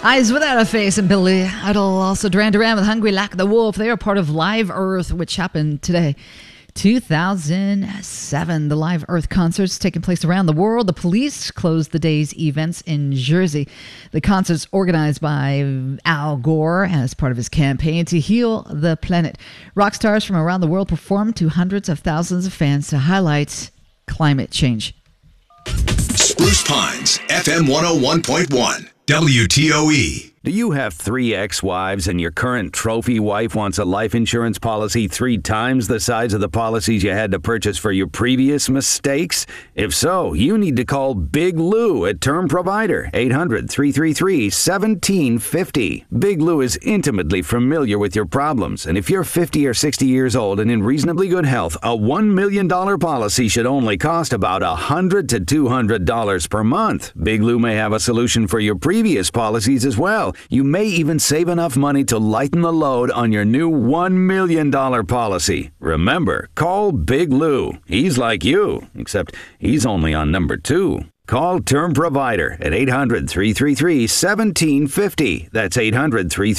Eyes Without a Face and Billy Idol. Also Duran Duran with Hungry Like the Wolf. They are part of Live Earth, which happened today. 2007. The Live Earth concerts taking place around the world. The Police closed the day's events in Jersey. The concerts organized by Al Gore as part of his campaign to heal the planet. Rock stars from around the world performed to hundreds of thousands of fans to highlight climate change. Spruce Pines, FM 101.1, WTOE. Do you have 3 ex-wives and your current trophy wife wants a life insurance policy 3 times the size of the policies you had to purchase for your previous mistakes? If so, you need to call Big Lou at Term Provider, 800-333-1750. Big Lou is intimately familiar with your problems, and if you're 50 or 60 years old and in reasonably good health, a $1 million policy should only cost about $100 to $200 per month. Big Lou may have a solution for your previous policies as well. You may even save enough money to lighten the load on your new $1 million policy. Remember, call Big Lou. He's like you, except he's only on number 2. Call Term Provider at 800-333-1750. That's 800-333